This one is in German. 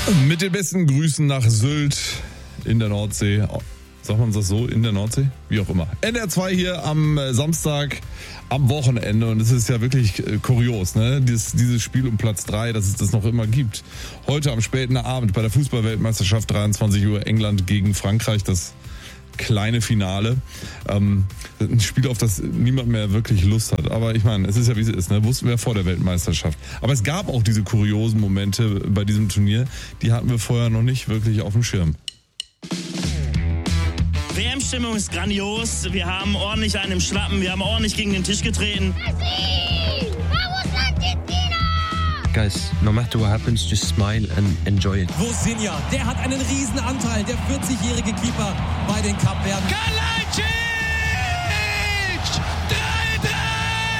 Mit den besten Grüßen nach Sylt in der Nordsee. Sagt man das so, in der Nordsee? Wie auch immer. NDR 2 hier am Samstag, am Wochenende. Und es ist ja wirklich kurios, ne? Dieses Spiel um Platz 3, dass es das noch immer gibt. Heute am späten Abend bei der Fußball-Weltmeisterschaft, 23 Uhr, England gegen Frankreich, das kleine Finale. Ein Spiel, auf das niemand mehr wirklich Lust hat. Aber ich meine, es ist ja wie es ist, ne? Wussten wir vor der Weltmeisterschaft. Aber es gab auch diese kuriosen Momente bei diesem Turnier, die hatten wir vorher noch nicht wirklich auf dem Schirm. WM-Stimmung ist grandios. Wir haben ordentlich einen im Schlappen. Wir haben ordentlich gegen den Tisch getreten. Guys, no matter what happens, just smile and enjoy it. Vozinha, der hat einen riesen Anteil, der 40-jährige Keeper bei den Kapverden.